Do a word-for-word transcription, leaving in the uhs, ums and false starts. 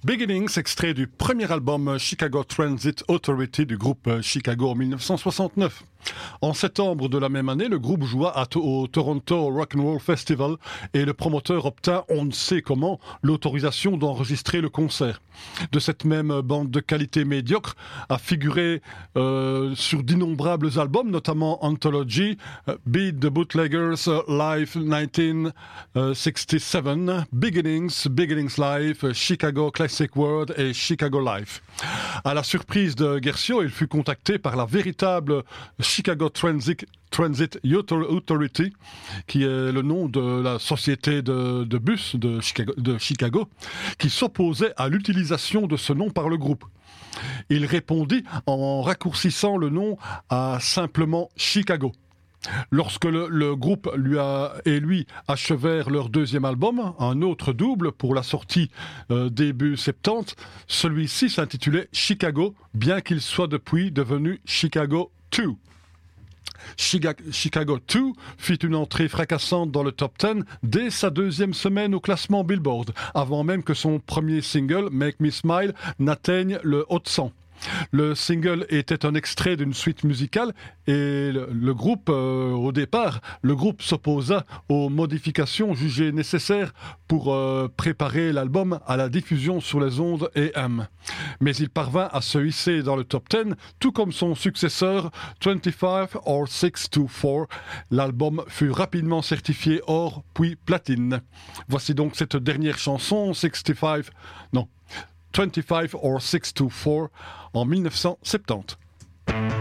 Beginnings, extrait du premier album Chicago Transit Authority du groupe Chicago en mille neuf cent soixante-neuf. En septembre de la même année, le groupe joua à to- au Toronto Rock'n'Roll Festival et le promoteur obtint, on ne sait comment, l'autorisation d'enregistrer le concert. De cette même bande de qualité médiocre a figuré euh, sur d'innombrables albums, notamment Anthology, euh, Beat the Bootleggers, euh, Live dix-neuf soixante-sept, Beginnings, Beginnings Live, Chicago Classic World et Chicago Live. À la surprise de Guercio, il fut contacté par la véritable Chicago Transit, Transit Authority, qui est le nom de la société de, de bus de Chicago, de Chicago, qui s'opposait à l'utilisation de ce nom par le groupe. Il répondit en raccourcissant le nom à simplement Chicago. Lorsque le, le groupe lui a, et lui achevèrent leur deuxième album, un autre double pour la sortie euh, début septembre, celui-ci s'intitulait Chicago, bien qu'il soit depuis devenu Chicago deux. Chicago deux fit une entrée fracassante dans le top dix dès sa deuxième semaine au classement Billboard, avant même que son premier single, Make Me Smile, n'atteigne le haut de cent. Le single était un extrait d'une suite musicale et le, le groupe, euh, au départ, le groupe s'opposa aux modifications jugées nécessaires pour euh, préparer l'album à la diffusion sur les ondes A M. Mais il parvint à se hisser dans le top dix, tout comme son successeur vingt-cinq or six to four. L'album fut rapidement certifié or puis platine. Voici donc cette dernière chanson, soixante-quinze, non, vingt-cinq or six to four en mille neuf cent soixante-dix.